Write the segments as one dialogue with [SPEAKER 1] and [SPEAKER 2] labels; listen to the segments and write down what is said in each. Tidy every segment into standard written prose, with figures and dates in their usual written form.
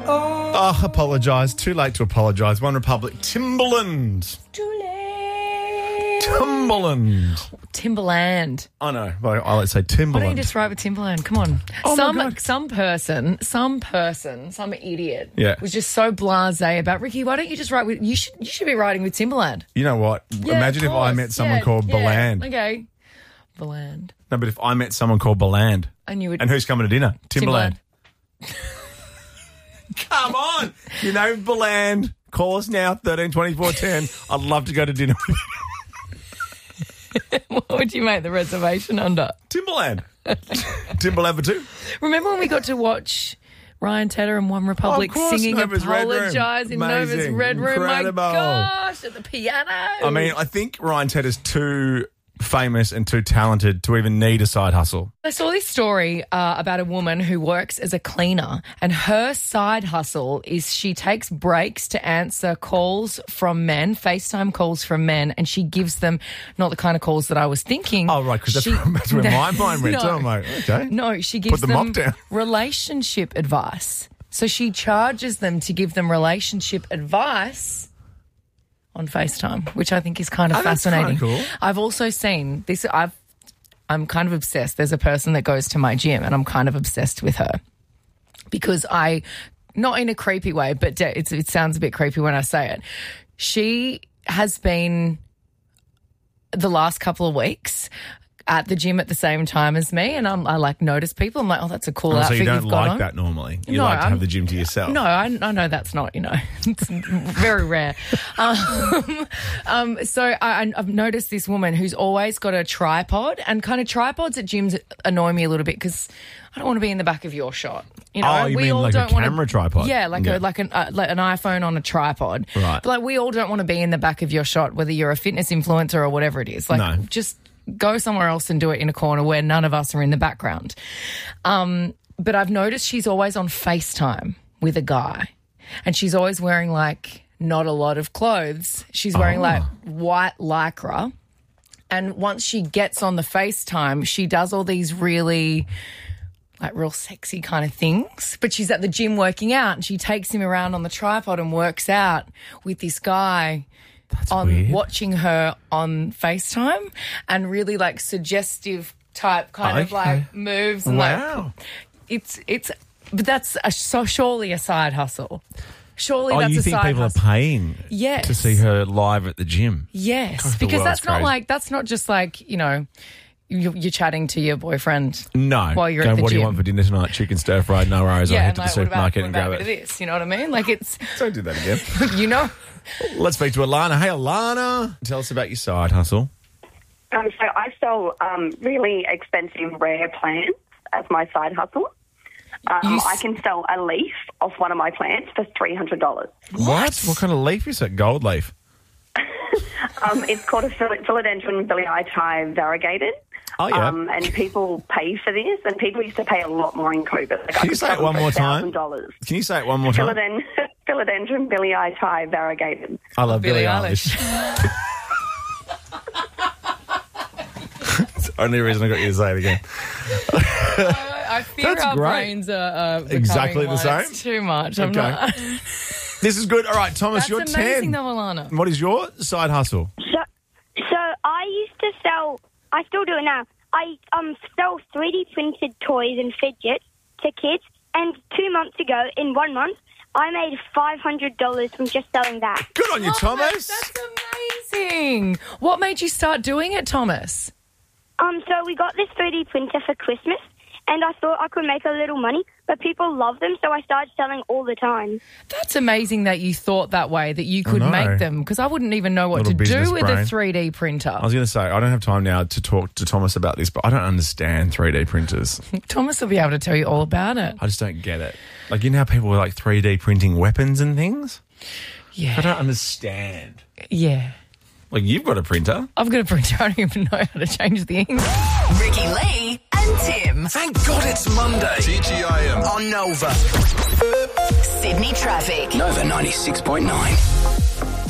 [SPEAKER 1] Oh, apologise. Too late to apologise. One Republic. Timberland.
[SPEAKER 2] Too late.
[SPEAKER 1] Timberland. I know. Well, I like to say Timberland.
[SPEAKER 2] Why don't you just write with Timberland? Come on.
[SPEAKER 1] Oh my God.
[SPEAKER 2] Some idiot was just so blasé about, Ricky, why don't you just write with, you should be writing with Timberland.
[SPEAKER 1] You know what?
[SPEAKER 2] Yeah,
[SPEAKER 1] imagine if I met someone called Beland.
[SPEAKER 2] Okay. Beland.
[SPEAKER 1] No, but if I met someone called Beland.
[SPEAKER 2] And you would.
[SPEAKER 1] And who's coming to dinner? Timberland. Come on. You know Beland. Call us now, 13 24 10. I'd love to go to dinner with you.
[SPEAKER 2] What would you make the reservation under?
[SPEAKER 1] Timberland. Timberland for two.
[SPEAKER 2] Remember when we got to watch Ryan Tedder and One Republic singing
[SPEAKER 1] Nova's
[SPEAKER 2] Apologise in Nova's Red Room?
[SPEAKER 1] Incredible.
[SPEAKER 2] My gosh, at the piano.
[SPEAKER 1] I mean, I think Ryan Tedder's too famous and too talented to even need a side hustle.
[SPEAKER 2] I saw this story about a woman who works as a cleaner, and her side hustle is she takes breaks to answer calls from men, FaceTime calls from men, and she gives them not the kind of calls that I was thinking.
[SPEAKER 1] Oh, right, because that's where my mind went. So I'm like, okay.
[SPEAKER 2] No, she gives them relationship advice. So she charges them to give them relationship advice on FaceTime, which I think is kind of fascinating.
[SPEAKER 1] Kind of cool.
[SPEAKER 2] I've also seen this. I'm kind of obsessed. There's a person that goes to my gym, and I'm kind of obsessed with her because not in a creepy way, but it sounds a bit creepy when I say it. She has been the last couple of weeks at the gym at the same time as me, and I notice people. I'm like, oh, that's a cool outfit.
[SPEAKER 1] So you don't
[SPEAKER 2] you've got
[SPEAKER 1] like
[SPEAKER 2] on.
[SPEAKER 1] that normally? You like to have the gym to yourself?
[SPEAKER 2] No, I know that's not, it's very rare. So I've noticed this woman who's always got a tripod, and kind of tripods at gyms annoy me a little bit because I don't want to be in the back of your shot. You know,
[SPEAKER 1] you mean like a camera tripod?
[SPEAKER 2] Yeah, like an iPhone on a tripod.
[SPEAKER 1] Right.
[SPEAKER 2] But we all don't want to be in the back of your shot, whether you're a fitness influencer or whatever it is. Just go somewhere else and do it in a corner where none of us are in the background. But I've noticed she's always on FaceTime with a guy, and she's always wearing not a lot of clothes. She's wearing white lycra. And once she gets on the FaceTime, she does all these really real sexy kind of things. But she's at the gym working out, and she takes him around on the tripod and works out with this guy.
[SPEAKER 1] That's weird.
[SPEAKER 2] Watching her on FaceTime, and really suggestive type kind of moves. And
[SPEAKER 1] wow.
[SPEAKER 2] But that's surely a side hustle. Surely that's a side hustle.
[SPEAKER 1] You think people are paying to see her live at the gym?
[SPEAKER 2] Yes,
[SPEAKER 1] Gosh,
[SPEAKER 2] because that's not that's not just you're chatting to your boyfriend.
[SPEAKER 1] No.
[SPEAKER 2] While you're at the gym.
[SPEAKER 1] What do you want for dinner tonight? Chicken stir fried, no worries. I'll head to the supermarket and grab it.
[SPEAKER 2] This, you know what I mean?
[SPEAKER 1] Don't do that again. Let's speak to Alana. Hey, Alana. Tell us about your side hustle.
[SPEAKER 3] So I sell really expensive rare plants as my side hustle. I can sell a leaf off one of my plants for $300.
[SPEAKER 1] What? What kind of leaf is it? Gold leaf?
[SPEAKER 3] It's called a Philodendron biliae variegated.
[SPEAKER 1] Oh, yeah.
[SPEAKER 3] And people pay for this, and people used to pay a lot more in COVID.
[SPEAKER 1] Can you say it one more time?
[SPEAKER 3] $1,000.
[SPEAKER 1] Can you say it one more time?
[SPEAKER 3] Philodendron biliae variegated.
[SPEAKER 1] I love Billie Eilish. It's the only reason I got you to say it again.
[SPEAKER 2] I fear
[SPEAKER 1] That's
[SPEAKER 2] our
[SPEAKER 1] great.
[SPEAKER 2] brains are
[SPEAKER 1] exactly the same.
[SPEAKER 2] It's too much. I'm
[SPEAKER 1] Okay.
[SPEAKER 2] not.
[SPEAKER 1] This is good. All right, Thomas, you're 10.
[SPEAKER 2] That's amazing, though, Alana.
[SPEAKER 1] What is your side hustle?
[SPEAKER 4] So I used to sell. I still do it now. I sell 3D printed toys and fidgets to kids. And 2 months ago, in 1 month, I made $500 from just selling that.
[SPEAKER 1] Good on you, Thomas.
[SPEAKER 2] That's amazing. What made you start doing it, Thomas?
[SPEAKER 4] So we got this 3D printer for Christmas, and I thought I could make a little money, but people love them, so I started selling all the time.
[SPEAKER 2] That's amazing that you thought that way, that you could make them, because I wouldn't even know what to do with a 3D printer.
[SPEAKER 1] I was going to say, I don't have time now to talk to Thomas about this, but I don't understand 3D printers.
[SPEAKER 2] Thomas will be able to tell you all about it.
[SPEAKER 1] I just don't get it. You know how people were 3D printing weapons and things?
[SPEAKER 2] Yeah.
[SPEAKER 1] I don't understand.
[SPEAKER 2] Yeah.
[SPEAKER 1] You've got a printer.
[SPEAKER 2] I've got a printer. I don't even know how to change the ink.
[SPEAKER 5] Ricky Lee and Tim.
[SPEAKER 6] Thank God it's Monday. TGIM on Nova.
[SPEAKER 5] Sydney traffic.
[SPEAKER 6] Nova 96.9.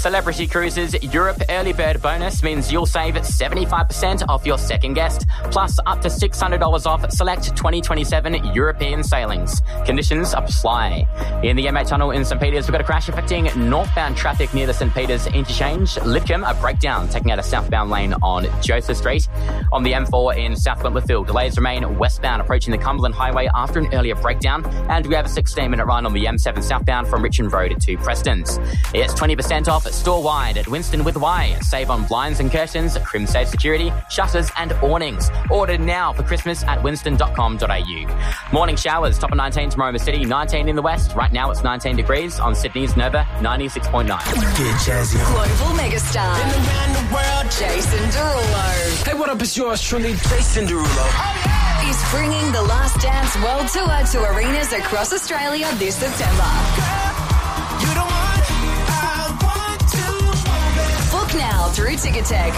[SPEAKER 7] Celebrity Cruises Europe Early Bird Bonus means you'll save 75% off your second guest, plus up to $600 off select 2027 European sailings. Conditions apply. In the M8 tunnel in St Peters, we've got a crash affecting northbound traffic near the St Peters interchange. Lidcombe, a breakdown taking out a southbound lane on Joseph Street. On the M4 in South Wentworthville, delays remain westbound approaching the Cumberland Highway after an earlier breakdown, and we have a 16-minute run on the M7 southbound from Richmond Road to Preston's. It's 20% off store-wide at Winston with Y. Save on blinds and curtains, Crimsafe security, shutters and awnings. Order now for Christmas at winston.com.au. Morning showers, top of 19 tomorrow in the city, 19 in the west. Right now it's 19 degrees on Sydney's Nova, 96.9.
[SPEAKER 5] Global megastar.
[SPEAKER 6] Been around the world.
[SPEAKER 5] Jason Derulo.
[SPEAKER 6] Hey, what up? It's yours truly, Jason Derulo.
[SPEAKER 5] Oh, yeah! Is bringing the Last Dance World Tour to arenas across Australia this September.
[SPEAKER 6] Girl, you the one I want to.
[SPEAKER 5] Book now through Ticketek.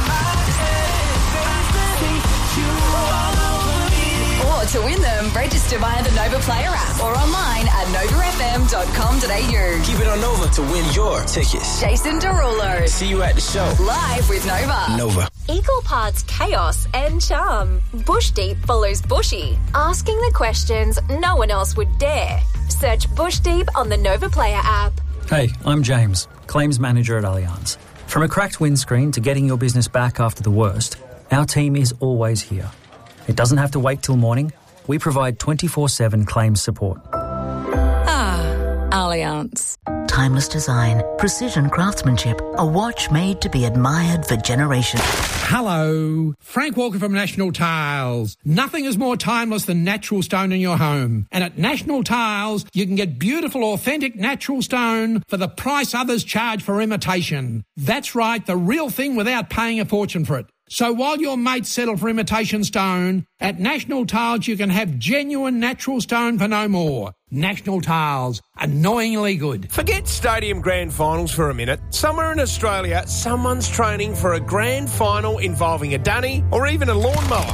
[SPEAKER 5] Or to win them, register via the Nova Player app or online at novafm.com.au.
[SPEAKER 6] Keep it on Nova to win your tickets.
[SPEAKER 5] Jason Derulo.
[SPEAKER 6] See you at the show.
[SPEAKER 5] Live with Nova.
[SPEAKER 6] Nova.
[SPEAKER 8] Equal parts chaos and charm. Bush Deep follows Bushy, asking the questions no one else would dare. Search Bush Deep on the Nova Player app.
[SPEAKER 9] Hey, I'm James, Claims Manager at Allianz. From a cracked windscreen to getting your business back after the worst, our team is always here. It doesn't have to wait till morning. We provide 24/7 claims support.
[SPEAKER 5] Allianz.
[SPEAKER 10] Timeless design, precision craftsmanship, a watch made to be admired for generations.
[SPEAKER 11] Hello, Frank Walker from National Tiles. Nothing is more timeless than natural stone in your home. And at National Tiles, you can get beautiful, authentic natural stone for the price others charge for imitation. That's right, the real thing without paying a fortune for it. So while your mates settle for imitation stone, at National Tiles you can have genuine natural stone for no more. National Tiles, annoyingly good.
[SPEAKER 12] Forget stadium grand finals for a minute. Somewhere in Australia, someone's training for a grand final involving a dunny or even a lawnmower.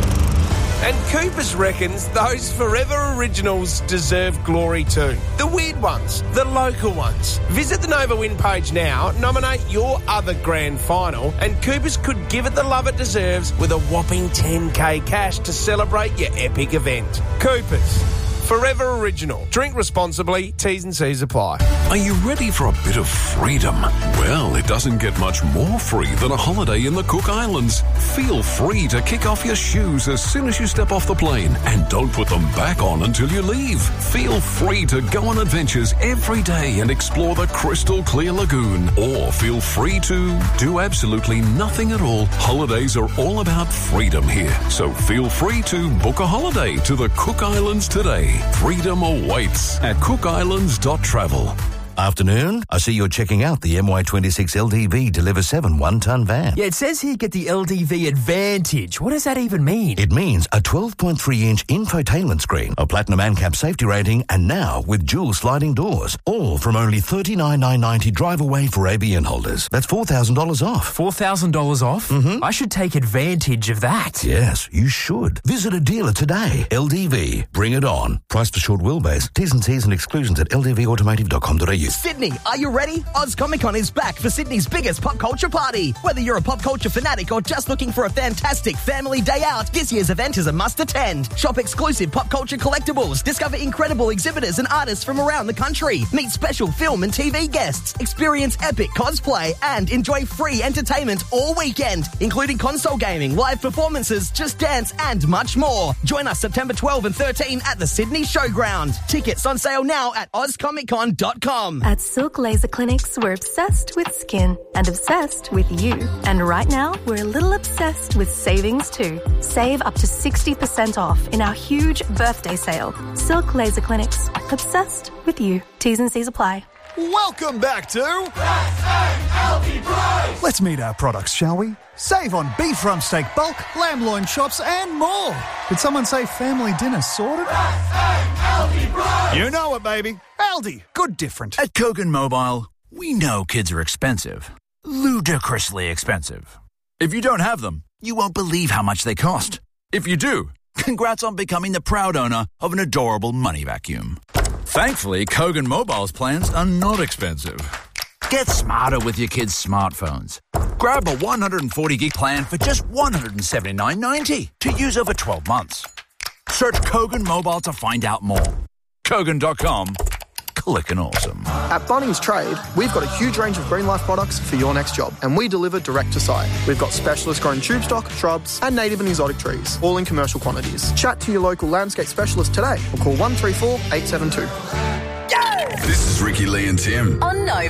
[SPEAKER 12] And Coopers reckons those Forever Originals deserve glory too. The weird ones, the local ones. Visit the Nova Win page now, nominate your other grand final, and Coopers could give it the love it deserves with a whopping 10k cash to celebrate your epic event. Coopers, Forever Original. Drink responsibly. T's and C's apply.
[SPEAKER 13] Are you ready for a bit of freedom? Well, it doesn't get much more free than a holiday in the Cook Islands. Feel free to kick off your shoes as soon as you step off the plane and don't put them back on until you leave. Feel free to go on adventures every day and explore the crystal clear lagoon. Or feel free to do absolutely nothing at all. Holidays are all about freedom here. So feel free to book a holiday to the Cook Islands today. Freedom awaits at cookislands.travel.
[SPEAKER 14] Afternoon. I see you're checking out the MY26 LDV Deliver 7 one-ton van.
[SPEAKER 15] Yeah, it says here get the LDV Advantage. What does that even mean?
[SPEAKER 14] It means a 12.3-inch infotainment screen, a platinum ANCAP safety rating, and now with dual sliding doors. All from only $39,990 drive away for ABN holders. That's $4,000 off.
[SPEAKER 15] $4,000 off?
[SPEAKER 14] Mm-hmm.
[SPEAKER 15] I should take advantage of that.
[SPEAKER 14] Yes, you should. Visit a dealer today. LDV. Bring it on. Price for short wheelbase. T's and C's and exclusions at ldvautomotive.com.au.
[SPEAKER 16] Sydney, are you ready? Oz Comic Con is back for Sydney's biggest pop culture party. Whether you're a pop culture fanatic or just looking for a fantastic family day out, this year's event is a must attend. Shop exclusive pop culture collectibles, discover incredible exhibitors and artists from around the country, meet special film and TV guests, experience epic cosplay, and enjoy free entertainment all weekend, including console gaming, live performances, Just Dance, and much more. Join us September 12 and 13 at the Sydney Showground. Tickets on sale now at ozcomiccon.com.
[SPEAKER 17] At Silk Laser Clinics, we're obsessed with skin and obsessed with you. And right now, we're a little obsessed with savings too. Save up to 60% off in our huge birthday sale. Silk Laser Clinics, obsessed with you. T's and C's apply.
[SPEAKER 18] Welcome back to Let's meet our products, shall we? Save on beef rump steak bulk, lamb loin chops, and more. Did someone say family dinner sorted? You know it, baby. Aldi, good different.
[SPEAKER 19] At Kogan Mobile, we know kids are expensive. Ludicrously expensive. If you don't have them, you won't believe how much they cost. If you do, congrats on becoming the proud owner of an adorable money vacuum. Thankfully, Kogan Mobile's plans are not expensive. Get smarter with your kids' smartphones. Grab a 140 gig plan for just $179.90 to use over 12 months. Search Kogan Mobile to find out more. Kogan.com. Clickin' awesome.
[SPEAKER 20] At Bunnings Trade, we've got a huge range of Green Life products for your next job, and we deliver direct to site. We've got specialist grown tube stock, shrubs, and native and exotic trees, all in commercial quantities. Chat to your local landscape specialist today or call 134 872.
[SPEAKER 13] This is Ricky, Lee and Tim.
[SPEAKER 5] On Nova.